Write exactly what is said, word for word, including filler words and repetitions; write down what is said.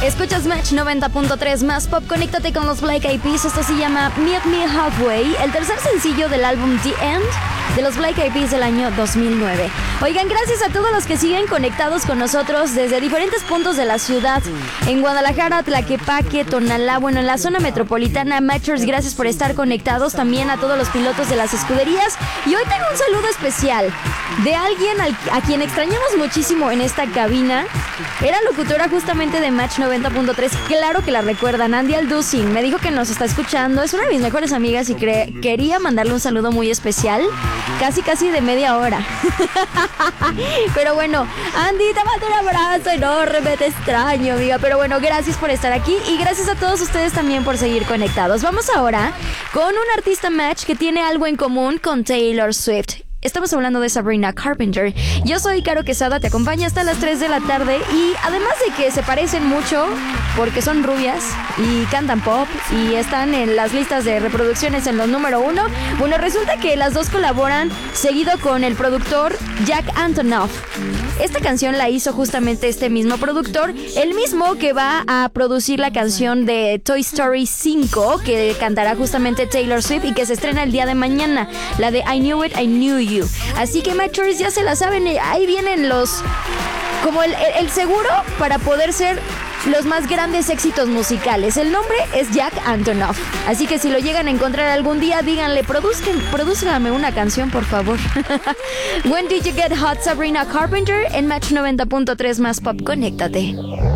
Escuchas Match noventa punto tres más pop. Conéctate con los Black Eyed Peas. Esto se llama Meet Me Halfway, el tercer sencillo del álbum The End de los Black Eyed Peas del año dos mil nueve. Oigan, gracias a todos los que siguen conectados con nosotros desde diferentes puntos de la ciudad. En Guadalajara, Tlaquepaque, Tonalá, bueno, en la zona metropolitana. Matchers, gracias por estar conectados. También a todos los pilotos de las escuderías. Y hoy tengo un saludo especial de alguien al, a quien extrañamos muchísimo en esta cabina. Era locutora justamente de Match noventa punto tres. Claro que la recuerdan, Andy Alducin. Me dijo que nos está escuchando. Es una de mis mejores amigas y cre- quería mandarle un saludo muy especial. Casi, casi de media hora. Pero bueno, Andy, te mando un abrazo enorme. Te extraño, amiga. Pero bueno, gracias por estar aquí. Y gracias a todos ustedes también por seguir conectados. Vamos ahora con un artista Match que tiene algo en común con Taylor Swift. Estamos hablando de Sabrina Carpenter. Yo soy Caro Quesada, te acompaño hasta las tres de la tarde. Y además de que se parecen mucho, porque son rubias y cantan pop y están en las listas de reproducciones en los número uno, bueno, resulta que las dos colaboran seguido con el productor Jack Antonoff. Esta canción la hizo justamente este mismo productor, el mismo que va a producir la canción de Toy Story cinco, que cantará justamente Taylor Swift y que se estrena el día de mañana, la de I Knew It, I Knew You. Así que Matchers ya se la saben, ahí vienen los, como el, el, el seguro para poder ser los más grandes éxitos musicales. El nombre es Jack Antonoff, así que si lo llegan a encontrar algún día, díganle, produzcan, prodúzcame una canción, por favor. When Did You Get Hot, Sabrina Carpenter, en Match noventa punto tres más pop. Conéctate.